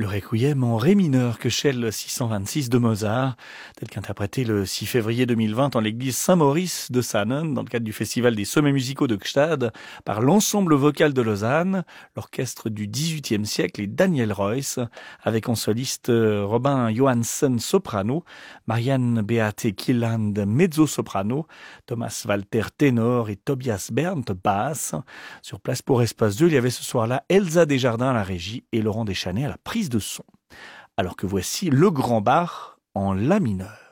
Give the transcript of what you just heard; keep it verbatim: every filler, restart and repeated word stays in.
Le requiem en ré mineur que Shell six cent vingt-six de Mozart, tel qu'interprété le six février deux mille vingt en l'église Saint-Maurice de Sanen, dans le cadre du festival des sommets musicaux de Gstad, par l'ensemble vocal de Lausanne, l'orchestre du dix-huitième siècle et Daniel Reuss, avec en soliste Robin Johansen soprano, Marianne Beate Kieland mezzo-soprano, Thomas Walter ténor et Tobias Berndt basse. Sur place pour Espace deux, il y avait ce soir-là Elsa Desjardins à la régie et Laurent Deschanel à la prise de son. Alors que voici le grand Bach en la mineur.